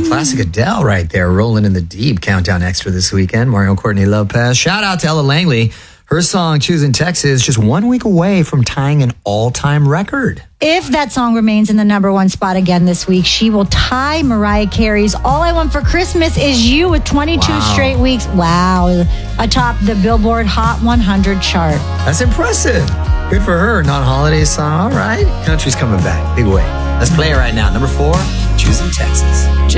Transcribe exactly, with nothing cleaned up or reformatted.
Classic Adele right there, rolling in the deep. Countdown Extra this weekend. Mario Courtney Lopez. Shout out to Ella Langley. Her song, Choosing Texas, just one week away from tying an all-time record. If that song remains in the number one spot again this week, she will tie Mariah Carey's All I Want for Christmas Is You with twenty-two Wow. straight weeks. Wow. Atop the Billboard Hot one hundred chart. That's impressive. Good for her. Non-holiday song. All right. Country's coming back. Big way. Let's play it right now. Number four, Choosing Texas.